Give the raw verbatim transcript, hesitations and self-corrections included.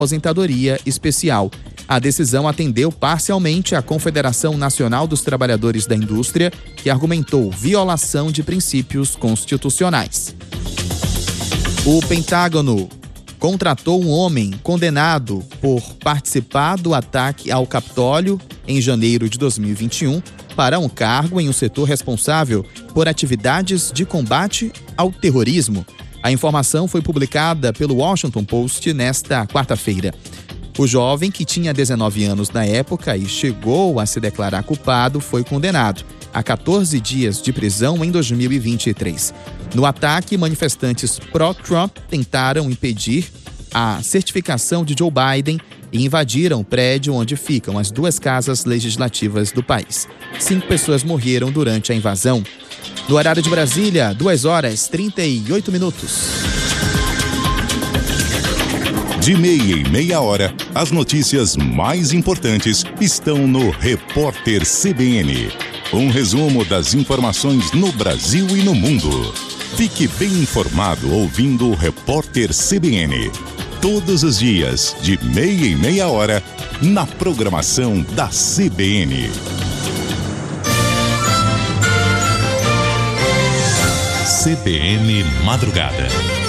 aposentadoria especial. A decisão atendeu parcialmente à Confederação Nacional dos Trabalhadores da Indústria, que argumentou violação de princípios constitucionais. O Pentágono contratou um homem condenado por participar do ataque ao Capitólio em janeiro de dois mil e vinte e um para um cargo em um setor responsável por atividades de combate ao terrorismo. A informação foi publicada pelo Washington Post nesta quarta-feira. O jovem, que tinha dezenove anos na época e chegou a se declarar culpado, foi condenado a quatorze dias de prisão em dois mil e vinte e três. No ataque, manifestantes pró-Trump tentaram impedir a certificação de Joe Biden e invadiram o prédio onde ficam as duas casas legislativas do país. Cinco pessoas morreram durante a invasão. No horário de Brasília, duas horas e trinta e oito minutos. De meia em meia hora, as notícias mais importantes estão no Repórter C B N. Um resumo das informações no Brasil e no mundo. Fique bem informado ouvindo o Repórter C B N. Todos os dias, de meia em meia hora, na programação da C B N. C B N Madrugada.